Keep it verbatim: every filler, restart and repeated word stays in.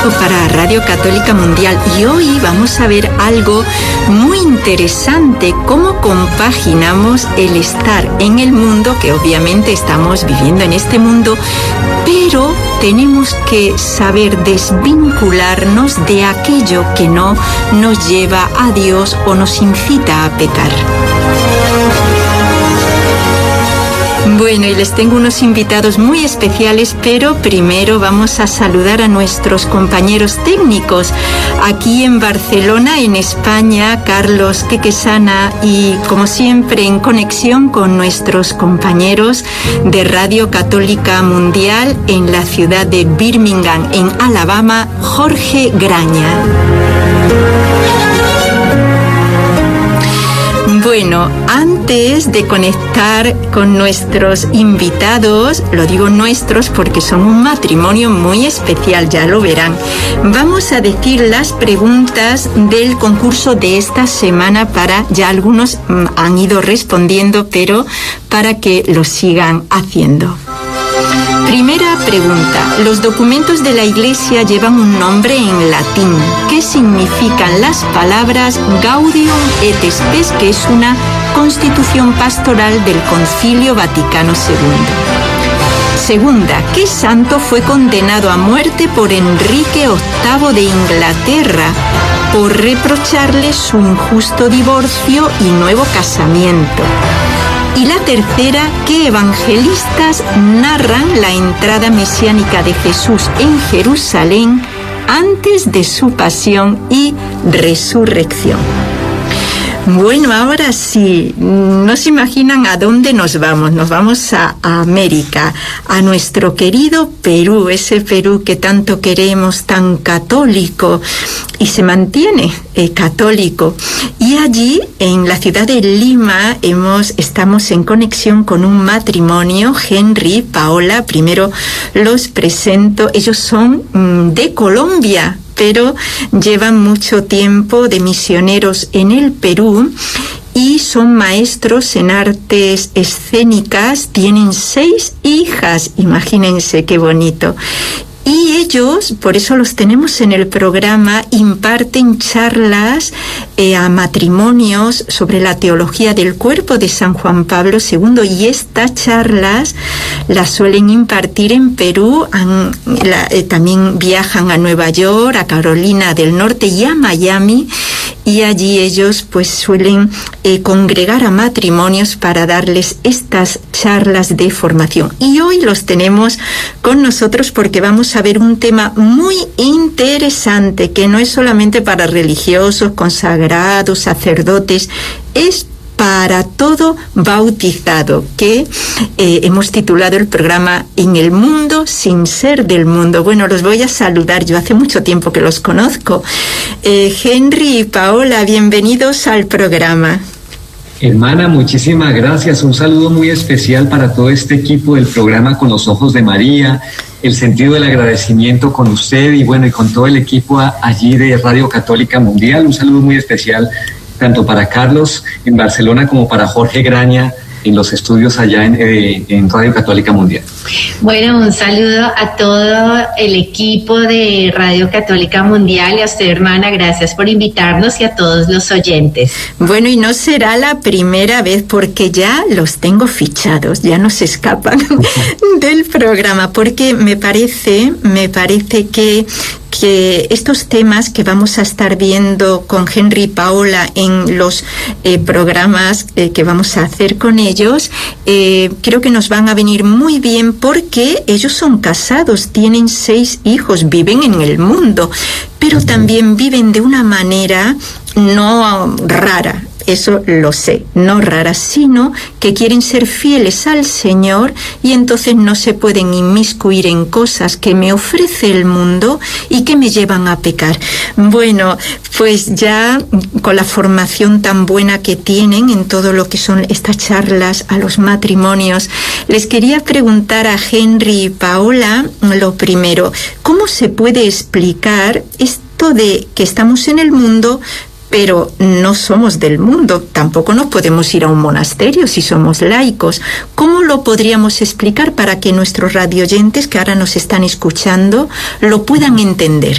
Francisco para Radio Católica Mundial y hoy vamos a ver algo muy interesante, cómo compaginamos el estar en el mundo, que obviamente estamos viviendo en este mundo, pero tenemos que saber desvincularnos de aquello que no nos lleva a Dios o nos incita a pecar. Bueno, y les tengo unos invitados muy especiales, pero primero vamos a saludar a nuestros compañeros técnicos. Aquí en Barcelona, en España, Carlos Quequesana, y como siempre en conexión con nuestros compañeros de Radio Católica Mundial en la ciudad de Birmingham, en Alabama, Jorge Graña. Bueno, antes de conectar con nuestros invitados, lo digo nuestros porque son un matrimonio muy especial, ya lo verán, vamos a decir las preguntas del concurso de esta semana para, ya algunos han ido respondiendo, pero para que lo sigan haciendo. Primera pregunta. Los documentos de la Iglesia llevan un nombre en latín. ¿Qué significan las palabras Gaudium et Spes, que es una constitución pastoral del Concilio Vaticano segundo? Segunda. ¿Qué santo fue condenado a muerte por Enrique octavo de Inglaterra por reprocharle su injusto divorcio y nuevo casamiento? Y la tercera, ¿qué evangelistas narran la entrada mesiánica de Jesús en Jerusalén antes de su pasión y resurrección? Bueno, ahora sí, no se imaginan a dónde nos vamos. Nos vamos a, a América, a nuestro querido Perú, ese Perú que tanto queremos, tan católico, y se mantiene eh, católico. Y allí, en la ciudad de Lima, hemos, estamos en conexión con un matrimonio, Henry, Paola. Primero los presento. Ellos son mm, de Colombia, pero llevan mucho tiempo de misioneros en el Perú y son maestros en artes escénicas. Tienen seis hijas, imagínense qué bonito. Y ellos, por eso los tenemos en el programa, imparten charlas eh, a matrimonios sobre la teología del cuerpo de San Juan Pablo segundo, y estas charlas las suelen impartir en Perú. Han, la, eh, también viajan a Nueva York, a Carolina del Norte y a Miami, y allí ellos pues suelen eh, congregar a matrimonios para darles estas charlas de formación. Y hoy los tenemos con nosotros porque vamos a ver un tema muy interesante, que no es solamente para religiosos, consagrados, sacerdotes, es para todo bautizado, que eh, hemos titulado el programa En el mundo sin ser del mundo. Bueno, los voy a saludar, yo hace mucho tiempo que los conozco. Eh, Henry y Paola, bienvenidos al programa. Hermana, muchísimas gracias. Un saludo muy especial para todo este equipo del programa Con los Ojos de María, el sentido del agradecimiento con usted y bueno, y con todo el equipo a, allí de Radio Católica Mundial. Un saludo muy especial tanto para Carlos en Barcelona como para Jorge Graña en los estudios allá en, eh, en Radio Católica Mundial. Bueno, un saludo a todo el equipo de Radio Católica Mundial y a usted, hermana, gracias por invitarnos, y a todos los oyentes. Bueno, y no será la primera vez porque ya los tengo fichados, ya no se escapan del programa, porque me parece, me parece que que estos temas que vamos a estar viendo con Henry y Paola en los eh, programas eh, que vamos a hacer con ellos, eh, creo que nos van a venir muy bien porque ellos son casados, tienen seis hijos, viven en el mundo, pero también viven de una manera no rara. Eso lo sé, no rara, sino que quieren ser fieles al Señor y entonces no se pueden inmiscuir en cosas que me ofrece el mundo y que me llevan a pecar. Bueno, pues ya con la formación tan buena que tienen en todo lo que son estas charlas a los matrimonios, les quería preguntar a Henry y Paola lo primero, ¿cómo se puede explicar esto de que estamos en el mundo, pero no somos del mundo? Tampoco nos podemos ir a un monasterio si somos laicos. ¿Cómo lo podríamos explicar para que nuestros radioyentes que ahora nos están escuchando lo puedan entender?